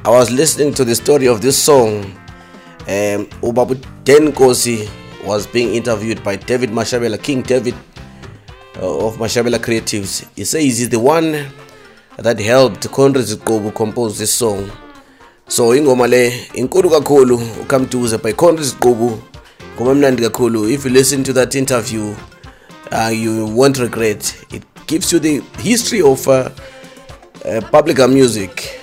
I was listening to the story of this song. Ubabu Den Kosi was being interviewed by David Mashabela, King David of Mashabela Creatives. He says he's the one that helped Conrad Zikobu compose this song. So ingoma le inkulu kakhulu ukamtuze by Conrad Zikobu. If you listen to that interview, you won't regret. It gives you the history of public music.